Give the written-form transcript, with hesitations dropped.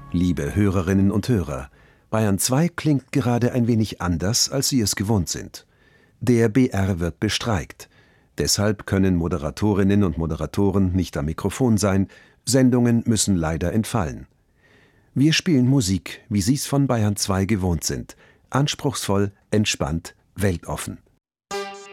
Liebe Hörerinnen und Hörer, Bayern 2 klingt gerade ein wenig anders, als Sie es gewohnt sind. Der BR wird bestreikt. Deshalb können Moderatorinnen und Moderatoren nicht am Mikrofon sein, Sendungen müssen leider entfallen. Wir spielen Musik, wie Sie es von Bayern 2 gewohnt sind. Anspruchsvoll, entspannt, weltoffen.